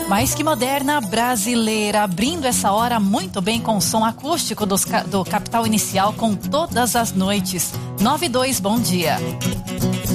Mais que moderna, brasileira, abrindo essa hora muito bem com o som acústico do Capital Inicial com Todas as Noites. 92, bom dia.